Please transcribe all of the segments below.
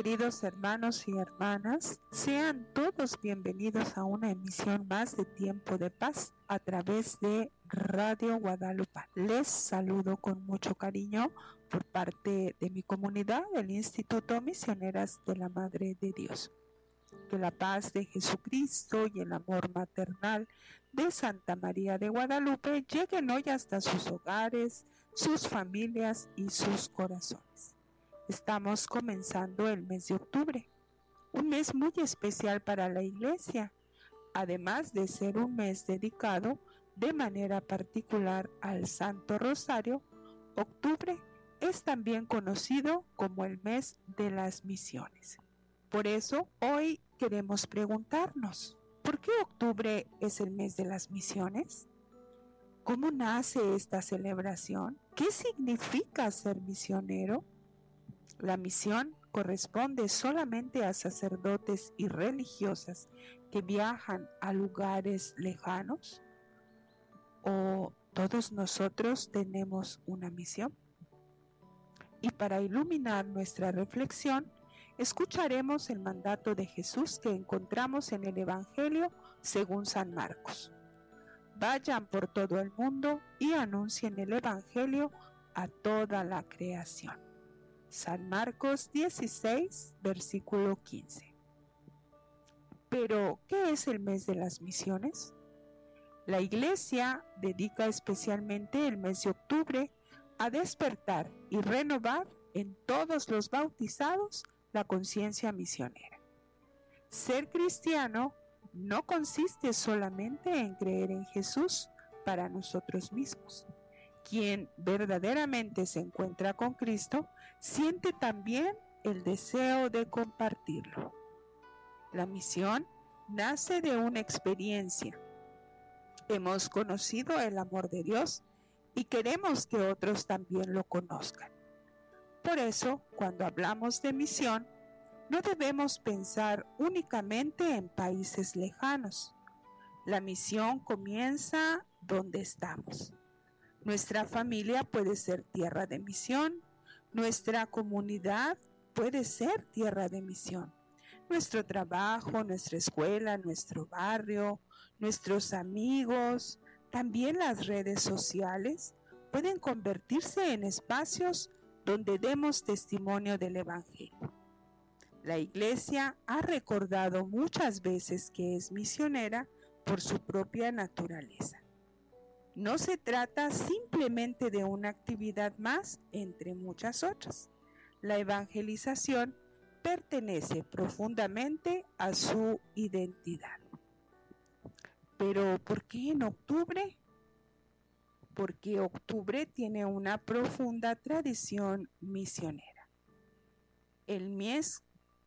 queridos hermanos y hermanas, sean todos bienvenidos a una emisión más de Tiempo de Paz a través de Radio Guadalupe. Les saludo con mucho cariño por parte de mi comunidad, el Instituto Misioneras de la Madre de Dios. Que la paz de Jesucristo y el amor maternal de Santa María de Guadalupe lleguen hoy hasta sus hogares, sus familias y sus corazones. Estamos comenzando el mes de octubre, un mes muy especial para la Iglesia, además de ser un mes dedicado de manera particular al Santo Rosario. Octubre es también conocido como el mes de las misiones. Por eso hoy queremos preguntarnos, ¿por qué octubre es el mes de las misiones? ¿Cómo nace esta celebración? ¿Qué significa ser misionero? La misión corresponde solamente a sacerdotes y religiosas que viajan a lugares lejanos, ¿o todos nosotros tenemos una misión? Y para iluminar nuestra reflexión, escucharemos el mandato de Jesús que encontramos en el Evangelio según San Marcos. Vayan por todo el mundo y anuncien el Evangelio a toda la creación. San Marcos 16, versículo 15. Pero, ¿qué es el mes de las misiones? La Iglesia dedica especialmente el mes de octubre a despertar y renovar en todos los bautizados la conciencia misionera. Ser cristiano no consiste solamente en creer en Jesús para nosotros mismos. Quien verdaderamente se encuentra con Cristo siente también el deseo de compartirlo. La misión nace de una experiencia. Hemos conocido el amor de Dios y queremos que otros también lo conozcan. Por eso, cuando hablamos de misión, no debemos pensar únicamente en países lejanos. La misión comienza donde estamos. Nuestra familia puede ser tierra de misión, nuestra comunidad puede ser tierra de misión. Nuestro trabajo, nuestra escuela, nuestro barrio, nuestros amigos, también las redes sociales pueden convertirse en espacios donde demos testimonio del Evangelio. La Iglesia ha recordado muchas veces que es misionera por su propia naturaleza. No se trata simplemente de una actividad más entre muchas otras. La evangelización pertenece profundamente a su identidad. Pero, ¿por qué en octubre? Porque octubre tiene una profunda tradición misionera. El mes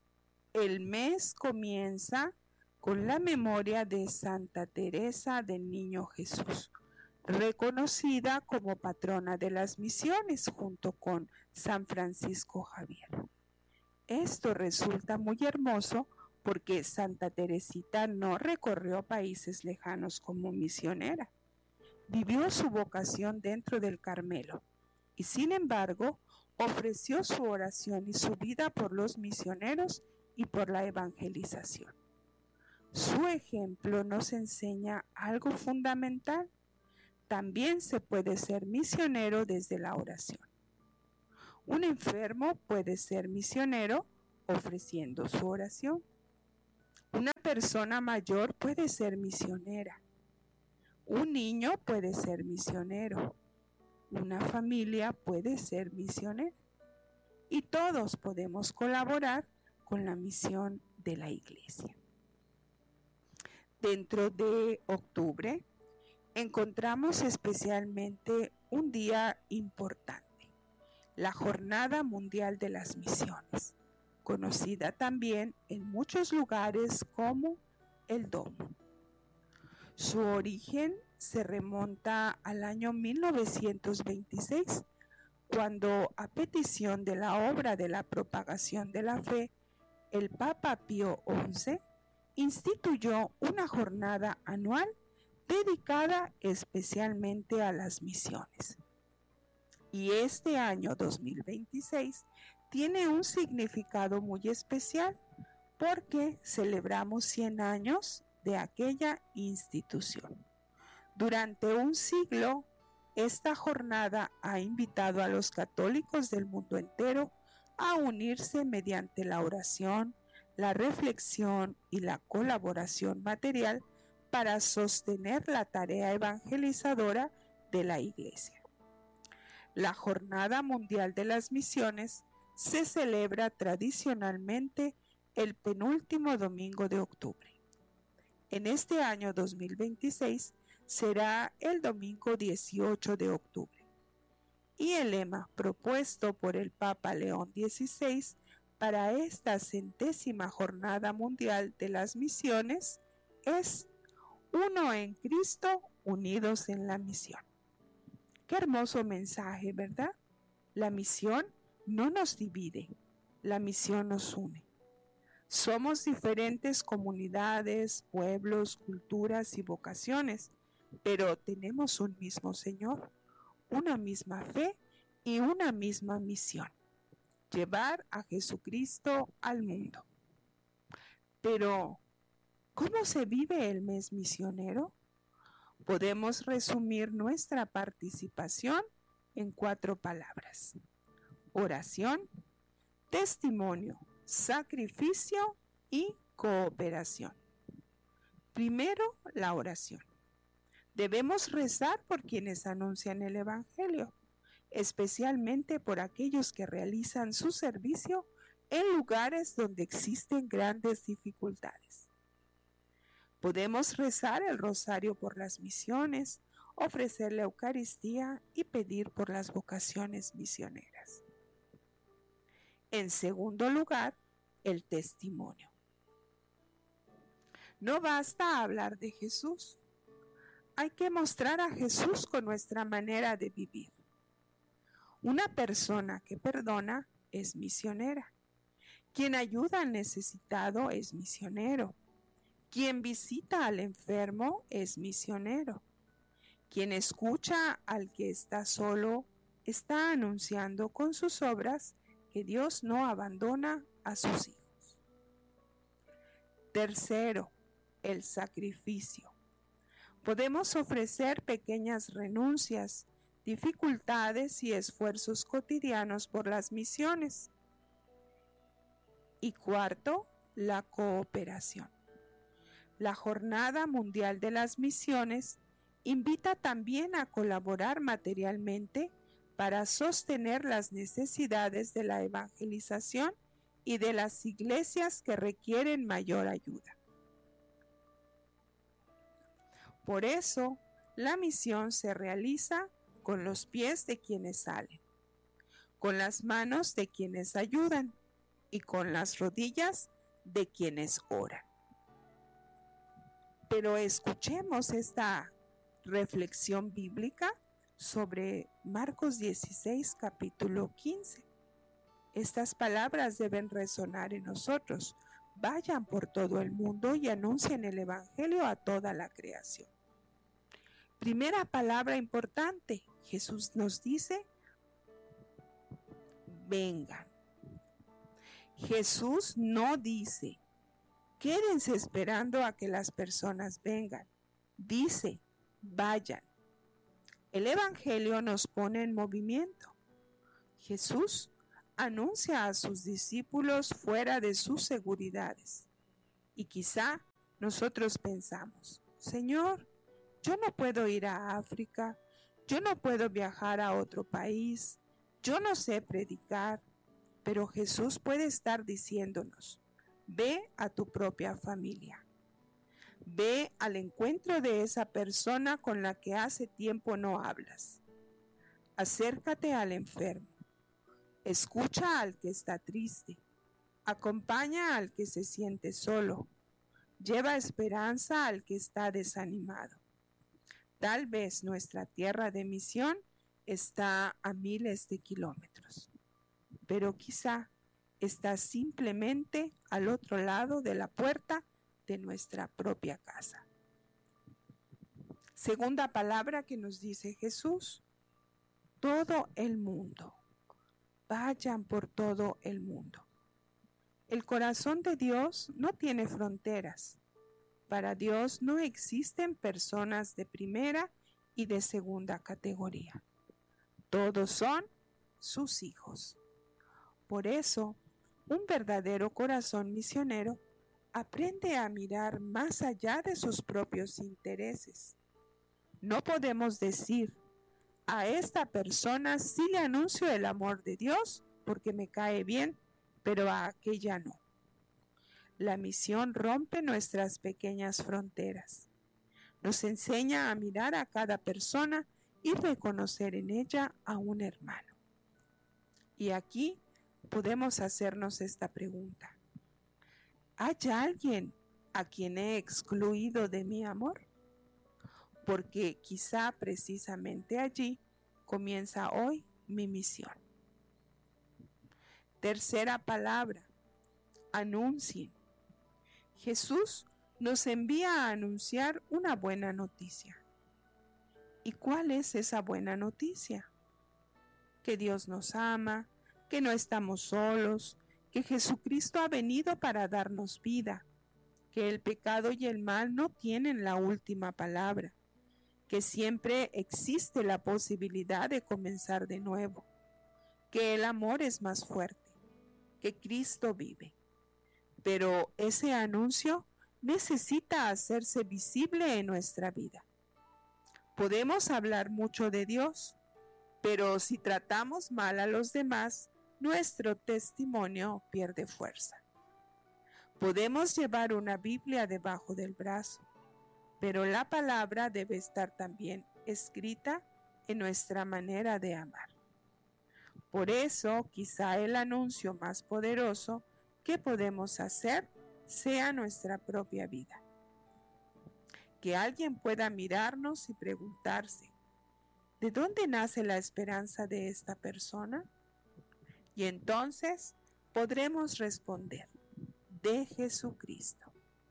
comienza con la memoria de Santa Teresa del Niño Jesús, reconocida como patrona de las misiones junto con San Francisco Javier. Esto resulta muy hermoso porque Santa Teresita no recorrió países lejanos como misionera. Vivió su vocación dentro del Carmelo y sin embargo ofreció su oración y su vida por los misioneros y por la evangelización. Su ejemplo nos enseña algo fundamental. También se puede ser misionero desde la oración. Un enfermo puede ser misionero ofreciendo su oración. Una persona mayor puede ser misionera. Un niño puede ser misionero. Una familia puede ser misionera. Y todos podemos colaborar con la misión de la Iglesia. Dentro de octubre encontramos especialmente un día importante, la Jornada Mundial de las Misiones, conocida también en muchos lugares como el Domo. Su origen se remonta al año 1926, cuando a petición de la obra de la propagación de la fe, el Papa Pío XI instituyó una jornada anual dedicada especialmente a las misiones. Y este año 2026 tiene un significado muy especial porque celebramos 100 años de aquella institución. Durante un siglo, esta jornada ha invitado a los católicos del mundo entero a unirse mediante la oración, la reflexión y la colaboración material para sostener la tarea evangelizadora de la Iglesia. La Jornada Mundial de las Misiones se celebra tradicionalmente el penúltimo domingo de octubre. En este año 2026 será el domingo 18 de octubre. Y el lema propuesto por el Papa León XVI para esta 100ª Jornada Mundial de las Misiones es Uno en Cristo, unidos en la misión. Qué hermoso mensaje, ¿verdad? La misión no nos divide, la misión nos une. Somos diferentes comunidades, pueblos, culturas y vocaciones, pero tenemos un mismo Señor, una misma fe y una misma misión: llevar a Jesucristo al mundo. Pero, ¿cómo se vive el mes misionero? Podemos resumir nuestra participación en 4 palabras: oración, testimonio, sacrificio y cooperación. Primero, la oración. Debemos rezar por quienes anuncian el Evangelio, especialmente por aquellos que realizan su servicio en lugares donde existen grandes dificultades. Podemos rezar el rosario por las misiones, ofrecer la Eucaristía y pedir por las vocaciones misioneras. En segundo lugar, el testimonio. No basta hablar de Jesús. Hay que mostrar a Jesús con nuestra manera de vivir. Una persona que perdona es misionera. Quien ayuda al necesitado es misionero. Quien visita al enfermo es misionero. Quien escucha al que está solo está anunciando con sus obras que Dios no abandona a sus hijos. Tercero, el sacrificio. Podemos ofrecer pequeñas renuncias, dificultades y esfuerzos cotidianos por las misiones. Y cuarto, la cooperación. La Jornada Mundial de las Misiones invita también a colaborar materialmente para sostener las necesidades de la evangelización y de las iglesias que requieren mayor ayuda. Por eso, la misión se realiza con los pies de quienes salen, con las manos de quienes ayudan y con las rodillas de quienes oran. Pero escuchemos esta reflexión bíblica sobre Marcos 16, capítulo 15. Estas palabras deben resonar en nosotros. Vayan por todo el mundo y anuncien el Evangelio a toda la creación. Primera palabra importante, Jesús nos dice, vengan. Jesús no dice, quédense esperando a que las personas vengan. Dice, vayan. El Evangelio nos pone en movimiento. Jesús anuncia a sus discípulos fuera de sus seguridades. Y quizá nosotros pensamos, Señor, yo no puedo ir a África, yo no puedo viajar a otro país, yo no sé predicar, pero Jesús puede estar diciéndonos, ve a tu propia familia. Ve al encuentro de esa persona con la que hace tiempo no hablas. Acércate al enfermo. Escucha al que está triste. Acompaña al que se siente solo. Lleva esperanza al que está desanimado. Tal vez nuestra tierra de misión está a miles de kilómetros, pero quizá está simplemente al otro lado de la puerta de nuestra propia casa. Segunda palabra que nos dice Jesús, todo el mundo. vayan por todo el mundo. El corazón de Dios no tiene fronteras. Para Dios no existen personas de primera y de segunda categoría. Todos son sus hijos. Por eso, un verdadero corazón misionero aprende a mirar más allá de sus propios intereses. No podemos decir, a esta persona sí le anuncio el amor de Dios porque me cae bien, pero a aquella no. La misión rompe nuestras pequeñas fronteras. Nos enseña a mirar a cada persona y reconocer en ella a un hermano. Y aquí podemos hacernos esta pregunta. ¿Hay alguien a quien he excluido de mi amor? Porque quizá precisamente allí comienza hoy mi misión. Tercera palabra, anuncien. Jesús nos envía a anunciar una buena noticia. ¿Y cuál es esa buena noticia? Que Dios nos ama, que no estamos solos, que Jesucristo ha venido para darnos vida, que el pecado y el mal no tienen la última palabra, que siempre existe la posibilidad de comenzar de nuevo, que el amor es más fuerte, que Cristo vive. Pero ese anuncio necesita hacerse visible en nuestra vida. Podemos hablar mucho de Dios, pero si tratamos mal a los demás, nuestro testimonio pierde fuerza. Podemos llevar una Biblia debajo del brazo, pero la palabra debe estar también escrita en nuestra manera de amar. Por eso, quizá el anuncio más poderoso que podemos hacer sea nuestra propia vida. Que alguien pueda mirarnos y preguntarse, ¿de dónde nace la esperanza de esta persona? Y entonces podremos responder, de Jesucristo.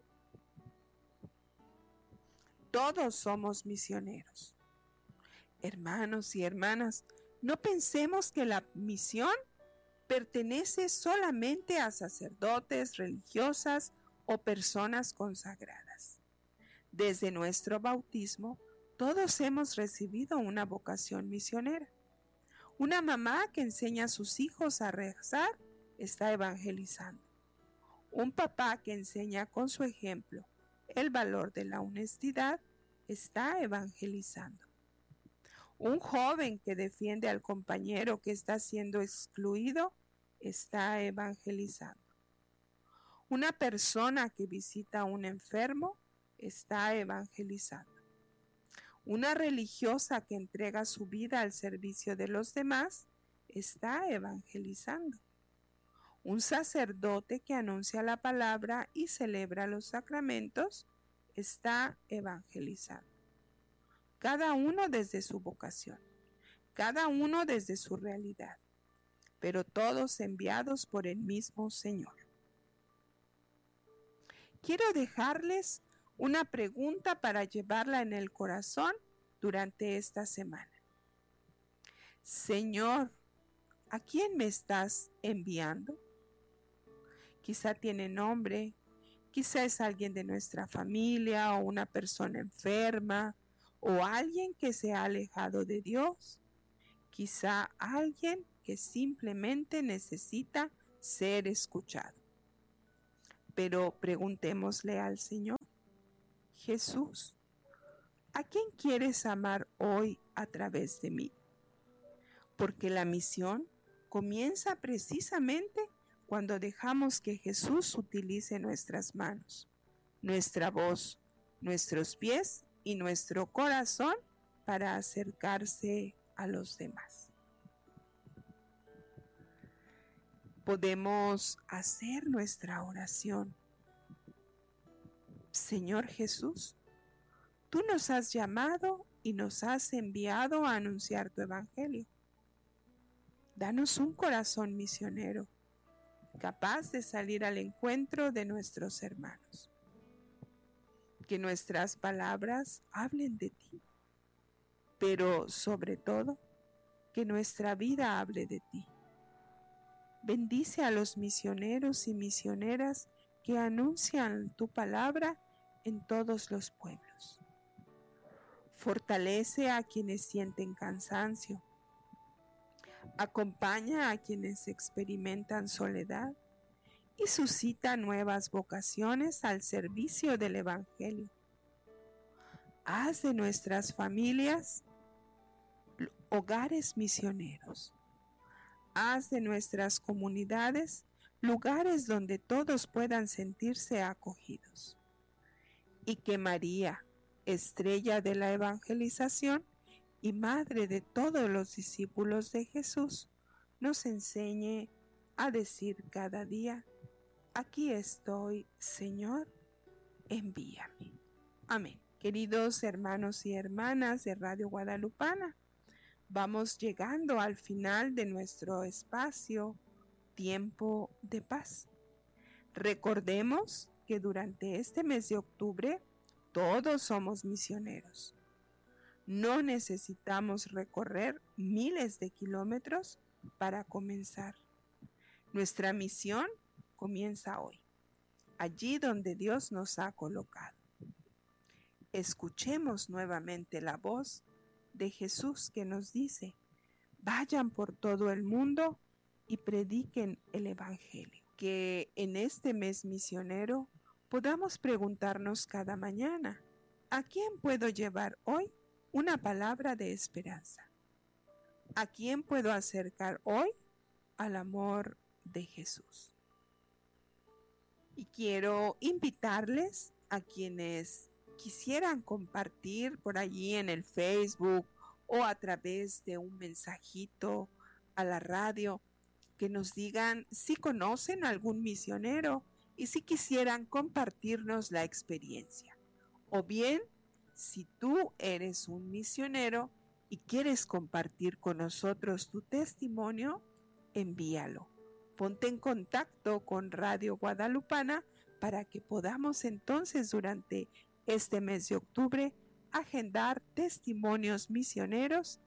Todos somos misioneros. Hermanos y hermanas, no pensemos que la misión pertenece solamente a sacerdotes, religiosas o personas consagradas. Desde nuestro bautismo, todos hemos recibido una vocación misionera. Una mamá que enseña a sus hijos a rezar está evangelizando. Un papá que enseña con su ejemplo el valor de la honestidad está evangelizando. Un joven que defiende al compañero que está siendo excluido está evangelizando. Una persona que visita a un enfermo está evangelizando. Una religiosa que entrega su vida al servicio de los demás está evangelizando. Un sacerdote que anuncia la palabra y celebra los sacramentos está evangelizando. Cada uno desde su vocación, cada uno desde su realidad, pero todos enviados por el mismo Señor. Quiero dejarles una pregunta para llevarla en el corazón durante esta semana. Señor, ¿a quién me estás enviando? Quizá tiene nombre, quizá es alguien de nuestra familia o una persona enferma o alguien que se ha alejado de Dios. Quizá alguien que simplemente necesita ser escuchado. Pero preguntémosle al Señor, Jesús, ¿a quién quieres amar hoy a través de mí? Porque la misión comienza precisamente cuando dejamos que Jesús utilice nuestras manos, nuestra voz, nuestros pies y nuestro corazón para acercarse a los demás. Podemos hacer nuestra oración. Señor Jesús, tú nos has llamado y nos has enviado a anunciar tu evangelio. Danos un corazón misionero, capaz de salir al encuentro de nuestros hermanos. Que nuestras palabras hablen de ti, pero sobre todo, que nuestra vida hable de ti. Bendice a los misioneros y misioneras que anuncian tu palabra en todos los pueblos. Fortalece a quienes sienten cansancio. Acompaña a quienes experimentan soledad y suscita nuevas vocaciones al servicio del Evangelio. Haz de nuestras familias hogares misioneros. Haz de nuestras comunidades lugares donde todos puedan sentirse acogidos. Y que María, estrella de la evangelización y madre de todos los discípulos de Jesús, nos enseñe a decir cada día: aquí estoy, Señor, envíame. Amén. Queridos hermanos y hermanas de Radio Guadalupana, vamos llegando al final de nuestro espacio Tiempo de Paz. Recordemos que durante este mes de octubre todos somos misioneros. No necesitamos recorrer miles de kilómetros para comenzar. Nuestra misión comienza hoy, allí donde Dios nos ha colocado. Escuchemos nuevamente la voz de Jesús que nos dice: vayan por todo el mundo y prediquen el Evangelio. Que en este mes misionero podamos preguntarnos cada mañana: ¿a quién puedo llevar hoy una palabra de esperanza? ¿A quién puedo acercar hoy al amor de Jesús? Y quiero invitarles a quienes quisieran compartir por allí en el Facebook o a través de un mensajito a la radio, que nos digan si conocen algún misionero y si quisieran compartirnos la experiencia. O bien, si tú eres un misionero y quieres compartir con nosotros tu testimonio, envíalo. Ponte en contacto con Radio Guadalupana para que podamos entonces durante este mes de octubre agendar testimonios misioneros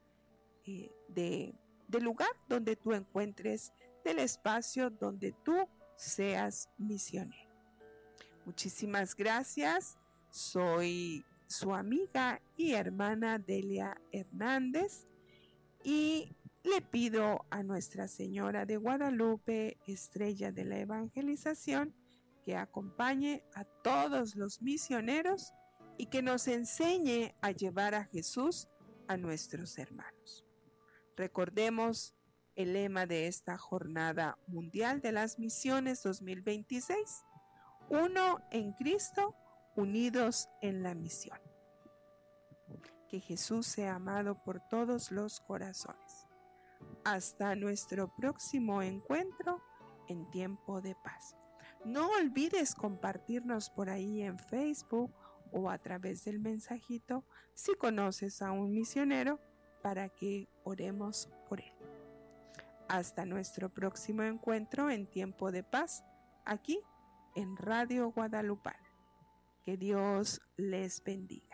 del lugar donde tú encuentres, del espacio donde tú seas misionero. Muchísimas gracias. Soy su amiga y hermana Delia Hernández y le pido a Nuestra Señora de Guadalupe, estrella de la evangelización, que acompañe a todos los misioneros y que nos enseñe a llevar a Jesús a nuestros hermanos. Recordemos el lema de esta Jornada Mundial de las Misiones 2026: uno en Cristo, unidos en la misión. Que Jesús sea amado por todos los corazones. Hasta nuestro próximo encuentro en Tiempo de Paz. No olvides compartirnos por ahí en Facebook o a través del mensajito si conoces a un misionero para que oremos por él. Hasta nuestro próximo encuentro en Tiempo de Paz, aquí en Radio Guadalupana. Que Dios les bendiga.